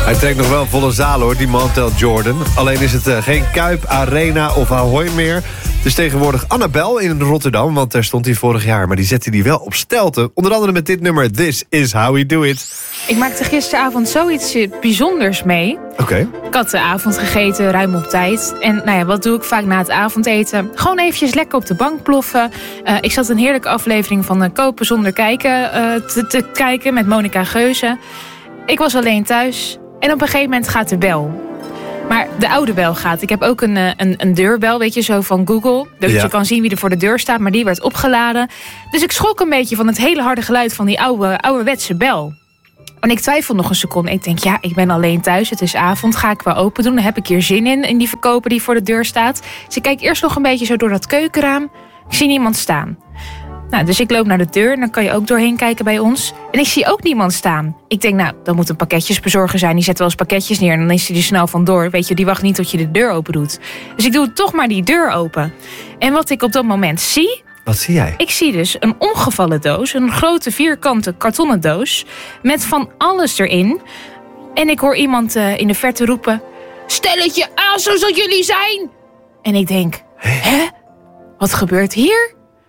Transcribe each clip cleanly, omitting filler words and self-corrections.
Hij trekt nog wel volle zalen hoor, die Montel Jordan. Alleen is het geen Kuip, Arena of Ahoy meer. Het is tegenwoordig Annabel in Rotterdam, want daar stond hij vorig jaar. Maar die zette hij wel op stelten. Onder andere met dit nummer, This Is How We Do It. Ik maakte gisteravond zoiets bijzonders mee. Oké. Ik had de avond gegeten, ruim op tijd. En nou ja, wat doe ik vaak na het avondeten? Gewoon eventjes lekker op de bank ploffen. Ik zat een heerlijke aflevering van Kopen Zonder Kijken te kijken met Monica Geuze. Ik was alleen thuis en op een gegeven moment gaat de bel. Maar de oude bel gaat. Ik heb ook een deurbel, weet je, zo van Google. Dat je kan zien wie er voor de deur staat, maar die werd opgeladen. Dus ik schrok een beetje van het hele harde geluid van die ouderwetse bel. En ik twijfel nog een seconde. Ik denk, ja, ik ben alleen thuis. Het is avond. Ga ik wel open doen? Dan heb ik hier zin in die verkoper die voor de deur staat. Dus ik kijk eerst nog een beetje zo door dat keukenraam. Ik zie niemand staan. Nou, dus ik loop naar de deur en dan kan je ook doorheen kijken bij ons. En ik zie ook niemand staan. Ik denk, nou, dan moet een pakketjesbezorger zijn. Die zet wel eens pakketjes neer en dan is hij er snel vandoor. Weet je, die wacht niet tot je de deur open doet. Dus ik doe toch maar die deur open. En wat ik op dat moment zie... Wat zie jij? Ik zie dus een omgevallen doos. Een grote vierkante kartonnen doos. Met van alles erin. En ik hoor iemand in de verte roepen... Stelletje ASO's dat jullie zijn! En ik denk, hè? Wat gebeurt hier?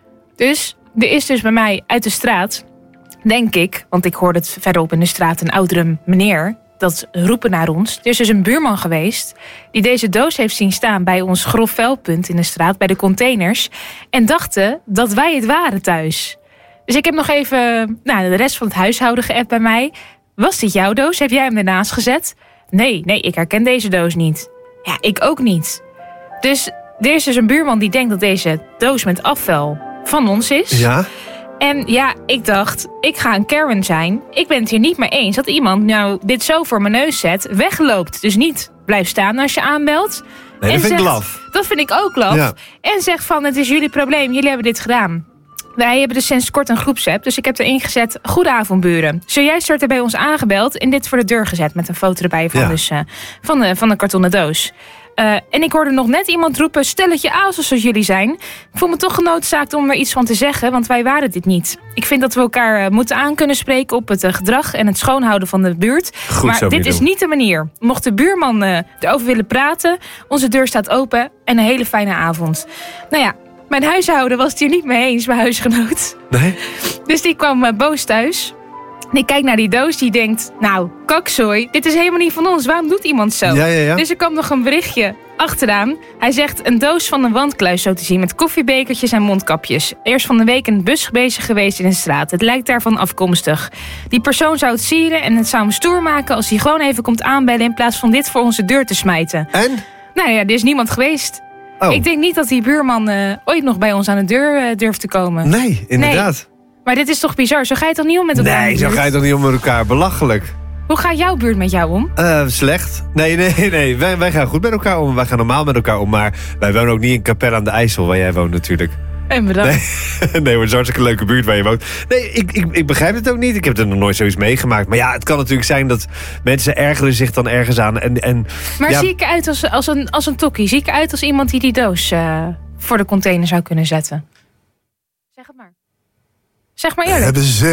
Dus er is dus bij mij uit de straat, denk ik... want ik hoorde het verderop in de straat een oudere meneer... dat roepen naar ons. Er is dus een buurman geweest die deze doos heeft zien staan... bij ons grof vuilpunt in de straat, bij de containers... en dachten dat wij het waren thuis. Dus ik heb nog even de rest van het huishouden geappt bij mij. Was dit jouw doos? Heb jij hem ernaast gezet? Nee, ik herken deze doos niet. Ja, ik ook niet. Dus er is dus een buurman die denkt dat deze doos met afval van ons is. Ja? En ja, ik dacht, ik ga een Karen zijn. Ik ben het hier niet mee eens dat iemand nou dit zo voor mijn neus zet, wegloopt. Dus niet blijft staan als je aanbelt. Nee, dat vind ik laf. Dat vind ik ook laf. Ja. En zegt van, het is jullie probleem, jullie hebben dit gedaan. Wij hebben dus sinds kort een groepsapp, dus ik heb erin gezet... Goedenavond buren. Zojuist wordt er bij ons aangebeld en dit voor de deur gezet... met een foto erbij van, van de kartonnen doos. En ik hoorde nog net iemand roepen... stelletje ASO's zoals jullie zijn. Ik voel me toch genoodzaakt om er iets van te zeggen... want wij waren dit niet. Ik vind dat we elkaar moeten aan kunnen spreken... op het gedrag en het schoonhouden van de buurt. Goed, maar dit is niet de manier. Mocht de buurman erover willen praten... onze deur staat open en een hele fijne avond. Nou ja, mijn huishouden was het hier niet mee eens... mijn huisgenoot. Nee? Dus die kwam boos thuis... En ik kijk naar die doos, die denkt... nou, kakzooi, dit is helemaal niet van ons. Waarom doet iemand zo? Ja. Dus er kwam nog een berichtje achteraan. Hij zegt een doos van een wandkluis zo te zien... met koffiebekertjes en mondkapjes. Eerst van de week een bus bezig geweest in een straat. Het lijkt daarvan afkomstig. Die persoon zou het sieren en het zou hem stoer maken... als hij gewoon even komt aanbellen... in plaats van dit voor onze deur te smijten. En? Nou ja, er is niemand geweest. Oh. Ik denk niet dat die buurman ooit nog bij ons aan de deur durft te komen. Nee, inderdaad. Nee. Maar dit is toch bizar? Zo ga je toch niet om met elkaar? Nee, zo ga je toch niet om met elkaar? Belachelijk. Hoe gaat jouw buurt met jou om? Slecht. Nee. Wij gaan goed met elkaar om. Wij gaan normaal met elkaar om. Maar wij wonen ook niet in Capelle aan de IJssel, waar jij woont natuurlijk. En bedankt. Nee, maar het is een hartstikke leuke buurt waar je woont. Nee, ik begrijp het ook niet. Ik heb er nog nooit zoiets meegemaakt. Maar ja, het kan natuurlijk zijn dat mensen ergeren zich dan ergens aan. Maar zie ik eruit als een tokkie? Zie ik eruit als iemand die doos voor de container zou kunnen zetten? Zeg het maar. Zeg maar eerlijk.